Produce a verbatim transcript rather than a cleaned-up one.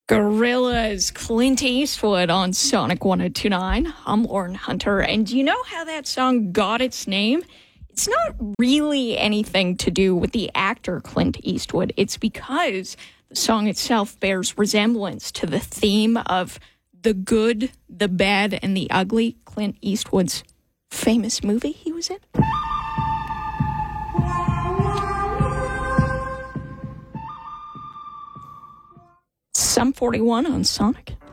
Gorillaz, Clint Eastwood on Sonic one oh two point nine. I'm Lauren Hunter, and do you know how that song got its name? It's not really anything to do with the actor Clint Eastwood. It's because the song itself bears resemblance to the theme of the good, the bad, and the ugly, Clint Eastwood's famous movie he was in. Sum forty-one on Sonic.